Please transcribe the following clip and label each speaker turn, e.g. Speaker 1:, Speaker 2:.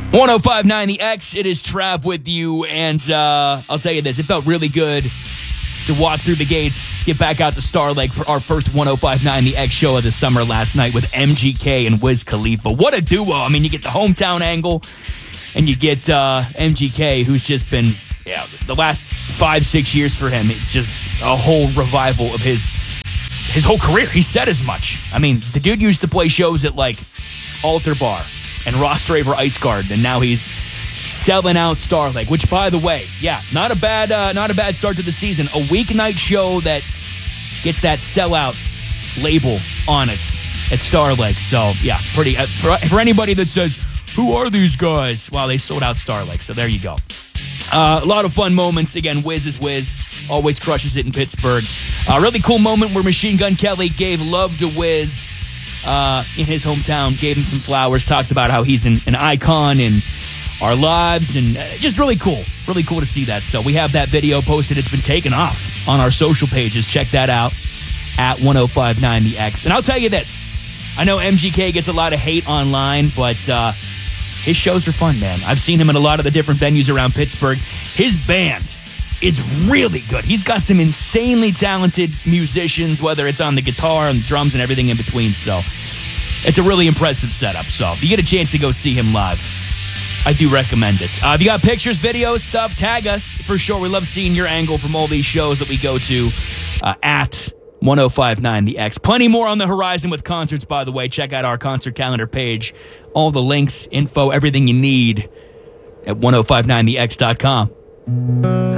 Speaker 1: 105.9 The X, it is Trav with you, and I'll tell you this, it felt really good to walk through the gates, get back out to Star Lake for our first 105.9 The X show of the summer last night with MGK and Wiz Khalifa. What a duo. I mean, you get the hometown angle, and you get MGK, who's just been, the last 5-6 years for him, it's just a whole revival of his whole career. He said as much. I mean, the dude used to play shows at, like, Altar Bar and Ross Draver Ice Garden, and now he's selling out Star Lake, which, by the way, not a bad start to the season. A weeknight show that gets that sellout label on it at Star Lake. So, pretty for anybody that says, who are these guys? Well, they sold out Star Lake, so there you go. A lot of fun moments. Again, Wiz is Wiz. Always crushes it in Pittsburgh. A really cool moment where Machine Gun Kelly gave love to Wiz in his hometown, gave him some flowers, talked about how he's an icon in our lives, and just really cool. Really cool to see that. So we have that video posted. It's been taken off on our social pages. Check that out at 105.9 The X. And I'll tell you this. I know MGK gets a lot of hate online, but his shows are fun, man. I've seen him in a lot of the different venues around Pittsburgh. His band is really good. He's got some insanely talented musicians, whether it's on the guitar and the drums and everything in between. So it's a really impressive setup. So if you get a chance to go see him live, I do recommend it. If you got pictures, videos, stuff, tag us for sure. We love seeing your angle from all these shows that we go to at 105.9 The X. Plenty more on the horizon with concerts, by the way. Check out our concert calendar page. All the links, info, everything you need at 1059thex.com.